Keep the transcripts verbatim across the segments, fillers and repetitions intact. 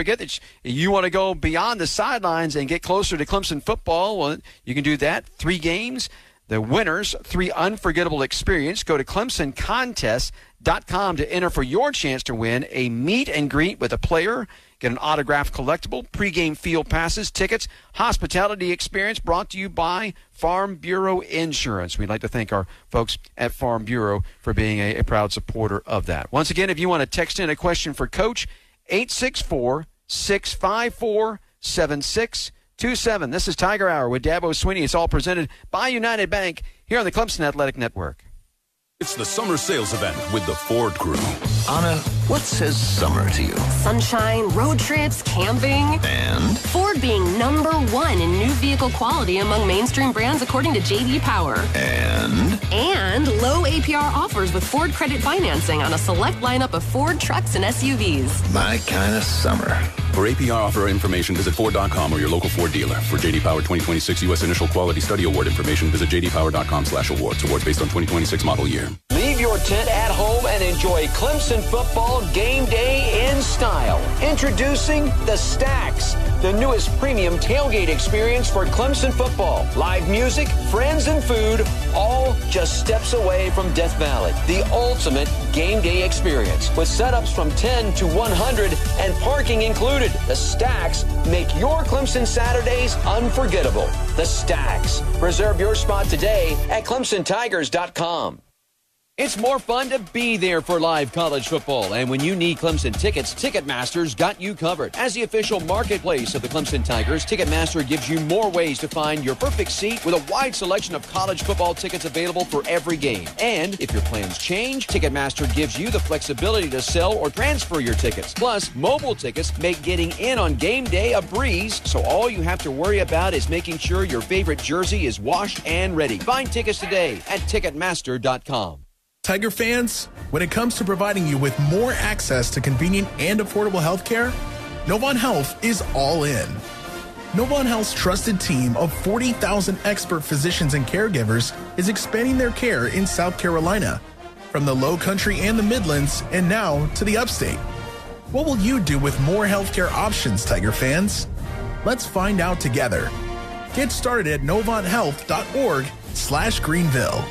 forget that you want to go beyond the sidelines and get closer to Clemson football. Well, you can do that. Three games. The winners, three unforgettable experience. Go to Clemson Contest dot com to enter for your chance to win a meet and greet with a player, get an autographed collectible, pregame field passes, tickets, hospitality experience brought to you by Farm Bureau Insurance. We'd like to thank our folks at Farm Bureau for being a, a proud supporter of that. Once again, if you want to text in a question for Coach, eight six four, six five four, seven six two seven. This is Tiger Hour with Dabo Swinney. It's all presented by United Bank here on the Clemson Athletic Network. It's the summer sales event with the Ford Crew. Anna, what says summer to you? Sunshine, road trips, camping. And? Ford being number one in new vehicle quality among mainstream brands according to J D Power. And? And low A P R offers with Ford credit financing on a select lineup of Ford trucks and S U Vs. My kind of summer. For A P R offer information, visit Ford dot com or your local Ford dealer. For J D Power twenty twenty-six U S Initial Quality Study Award information, visit J D Power dot com slash awards. Awards based on twenty twenty-six model year. Leave your tent at home and enjoy Clemson football game day in style. Introducing the Stacks, the newest premium tailgate experience for Clemson football. Live music, friends, and food, all just steps away from Death Valley. The ultimate game day experience with setups from ten to one hundred and parking included. The Stacks make your Clemson Saturdays unforgettable. The Stacks. Reserve your spot today at Clemson Tigers dot com. It's more fun to be there for live college football. And when you need Clemson tickets, Ticketmaster's got you covered. As the official marketplace of the Clemson Tigers, Ticketmaster gives you more ways to find your perfect seat with a wide selection of college football tickets available for every game. And if your plans change, Ticketmaster gives you the flexibility to sell or transfer your tickets. Plus, mobile tickets make getting in on game day a breeze, so all you have to worry about is making sure your favorite jersey is washed and ready. Find tickets today at Ticketmaster dot com. Tiger fans, when it comes to providing you with more access to convenient and affordable health care, Novant Health is all in. Novant Health's trusted team of forty thousand expert physicians and caregivers is expanding their care in South Carolina, from the Low Country and the Midlands, and now to the Upstate. What will you do with more healthcare options, Tiger fans? Let's find out together. Get started at novant health dot org slash Greenville.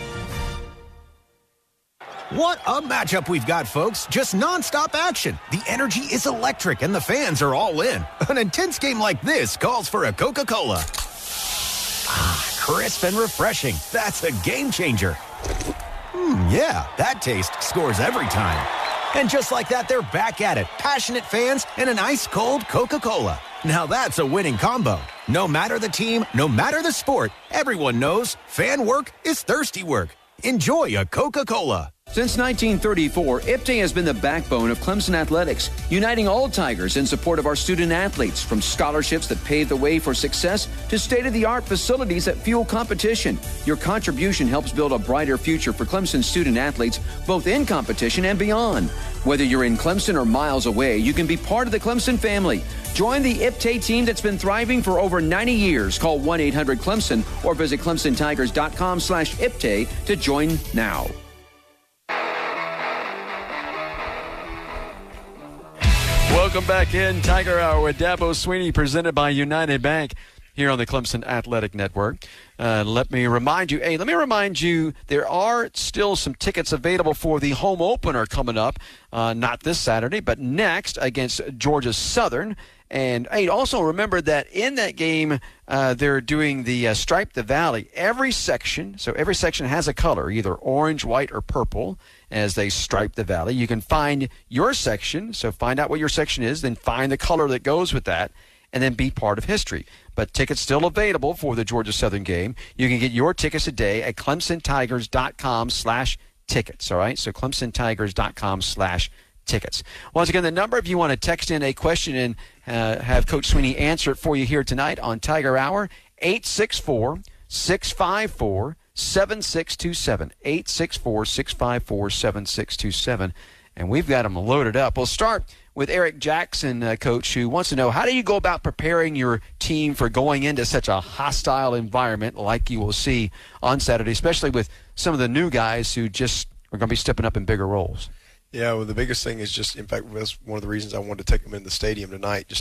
What a matchup we've got, folks. Just nonstop action. The energy is electric, and the fans are all in. An intense game like this calls for a Coca-Cola. Ah, crisp and refreshing. That's a game changer. Hmm, yeah, that taste scores every time. And just like that, they're back at it. Passionate fans and an ice-cold Coca-Cola. Now that's a winning combo. No matter the team, no matter the sport, everyone knows fan work is thirsty work. Enjoy a Coca-Cola. Since nineteen thirty-four, I P T A has been the backbone of Clemson athletics, uniting all Tigers in support of our student athletes, from scholarships that pave the way for success to state-of-the-art facilities that fuel competition. Your contribution helps build a brighter future for Clemson student athletes, both in competition and beyond. Whether you're in Clemson or miles away, you can be part of the Clemson family. Join the I P T A team that's been thriving for over ninety years. Call one eight hundred Clemson or visit Clemson Tigers dot com slash I P T A to join now. Welcome back in. Tiger Hour with Dabo Swinney, presented by United Bank here on the Clemson Athletic Network. Uh, let me remind you, hey, let me remind you, there are still some tickets available for the home opener coming up, uh, not this Saturday, but next against Georgia Southern. And hey, also remember that in that game, uh, they're doing the uh, Stripe the Valley. Every section, so every section has a color, either orange, white, or purple, as they stripe the valley. You can find your section, so find out what your section is, then find the color that goes with that, and then be part of history. But tickets still available for the Georgia Southern game. You can get your tickets today at Clemson Tigers dot com slash tickets, all right? So Clemson Tigers dot com slash tickets. Once again, the number, if you want to text in a question and uh, have Coach Swinney answer it for you here tonight on Tiger Hour, eight six four, six five four, seven six two seven, eight six four, six five four, seven six two seven. And we've got them loaded up. We'll start with Eric Jackson, uh, Coach, who wants to know, how do you go about preparing your team for going into such a hostile environment like you will see on Saturday, especially with some of the new guys who just are going to be stepping up in bigger roles? Yeah, well, the biggest thing is just, in fact, that's one of the reasons I wanted to take them in the stadium tonight, just